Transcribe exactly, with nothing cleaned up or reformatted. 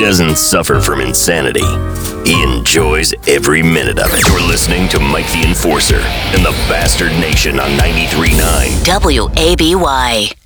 doesn't suffer from insanity. He enjoys every minute of it. You're listening to Mike the Enforcer in the Bastard Nation on ninety-three point nine W A B Y.